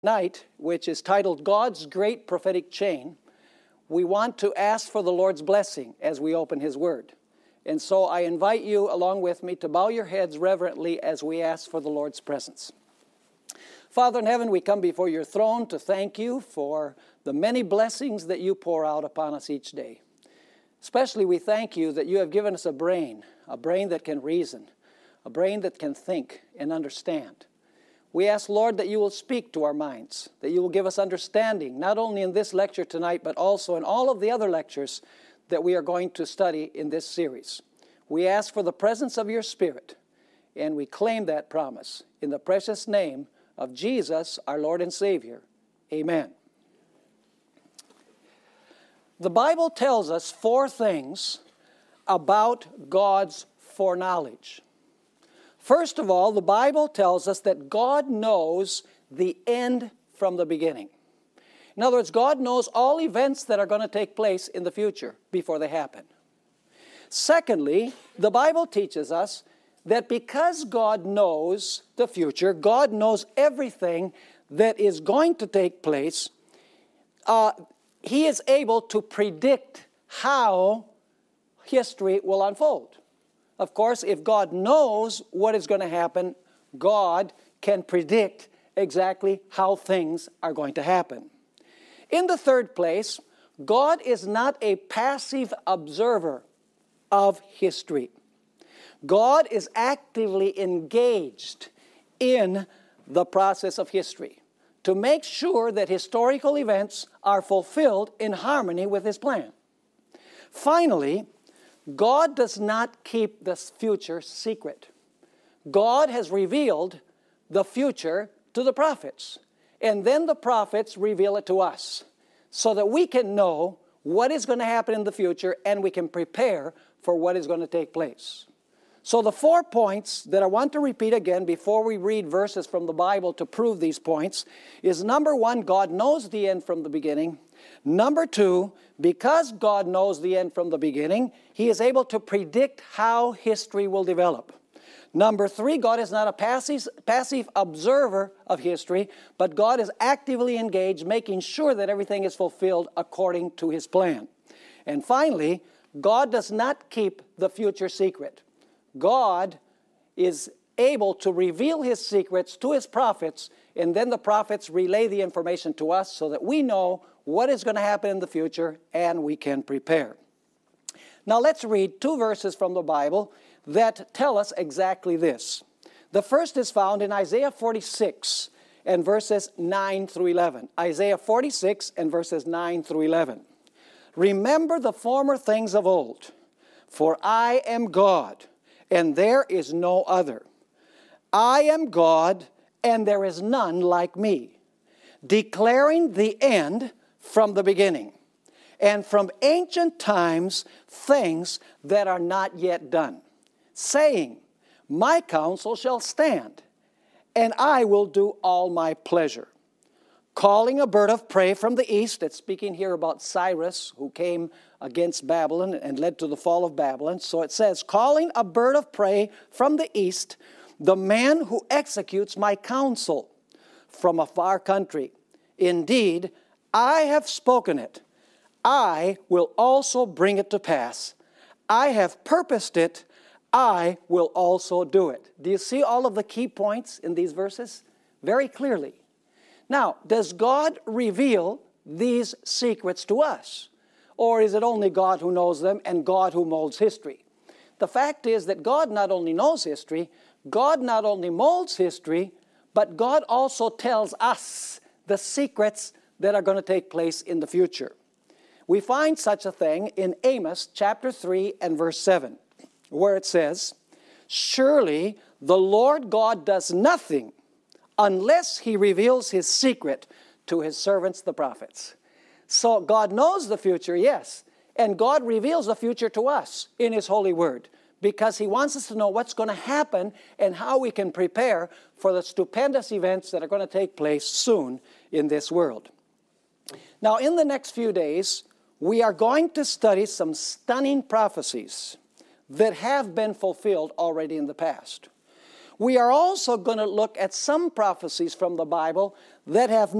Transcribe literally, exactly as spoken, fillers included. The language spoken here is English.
Night, which is titled God's Great Prophetic Chain, we want to ask for the Lord's blessing as we open His Word. And so I invite you along with me to bow your heads reverently as we ask for the Lord's presence. Father in heaven, we come before your throne to thank you for the many blessings that you pour out upon us each day. Especially we thank you that you have given us a brain, a brain that can reason, a brain that can think and understand. We ask, Lord, that you will speak to our minds, that you will give us understanding, not only in this lecture tonight, but also in all of the other lectures that we are going to study in this series. We ask for the presence of your Spirit, and we claim that promise in the precious name of Jesus, our Lord and Savior. Amen. The Bible tells us four things about God's foreknowledge. First of all, the Bible tells us that God knows the end from the beginning. In other words, God knows all events that are going to take place in the future before they happen. Secondly, the Bible teaches us that because God knows the future, God knows everything that is going to take place, uh, He is able to predict how history will unfold. Of course, if God knows what is going to happen, God can predict exactly how things are going to happen. In the third place, God is not a passive observer of history. God is actively engaged in the process of history to make sure that historical events are fulfilled in harmony with His plan. Finally, God does not keep the future secret. God has revealed the future to the prophets, and then the prophets reveal it to us so that we can know what is going to happen in the future and we can prepare for what is going to take place. So the four points that I want to repeat again before we read verses from the Bible to prove these points is, number one, God knows the end from the beginning. Number two, because God knows the end from the beginning, He is able to predict how history will develop. Number three, God is not a passive, passive observer of history, but God is actively engaged, making sure that everything is fulfilled according to His plan. And finally, God does not keep the future secret. God is able to reveal His secrets to His prophets, and then the prophets relay the information to us so that we know what is going to happen in the future and we can prepare. Now let's read two verses from the Bible that tell us exactly this. The first is found in Isaiah forty-six and verses nine through eleven. Isaiah forty-six and verses nine through eleven. Remember the former things of old, for I am God, and there is no other. I am God, and there is none like me, declaring the end from the beginning, and from ancient times things that are not yet done, saying, my counsel shall stand, and I will do all my pleasure. Calling a bird of prey from the east, it's speaking here about Cyrus, who came against Babylon and led to the fall of Babylon. So it says, calling a bird of prey from the east, the man who executes my counsel from a far country. Indeed, I have spoken it. I will also bring it to pass. I have purposed it. I will also do it. Do you see all of the key points in these verses? Very clearly. Now, does God reveal these secrets to us? Or is it only God who knows them and God who molds history? The fact is that God not only knows history, God not only molds history, but God also tells us the secrets that are going to take place in the future. We find such a thing in Amos chapter three and verse seven, where it says, surely the Lord God does nothing unless He reveals His secret to His servants, the prophets. So God knows the future, yes, and God reveals the future to us in His holy word because He wants us to know what's going to happen and how we can prepare for the stupendous events that are going to take place soon in this world. Now, in the next few days, we are going to study some stunning prophecies that have been fulfilled already in the past. we are also going to look at some prophecies from the Bible that have